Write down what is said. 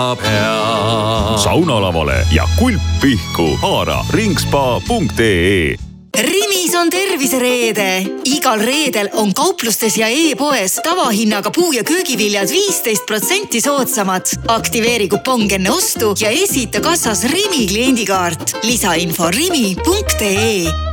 saunalavale ja kulp pihku. Haara ringspa.ee. Rimis on tervisereede. Igal reedel on kauplustes ja e-poes tavahinnaga puu- ja köögiviljad 15% soodsamad. Aktiveeri kupong enne ostu ja esita kassas Rimi kliendikaart. Lisainfo rimi.ee.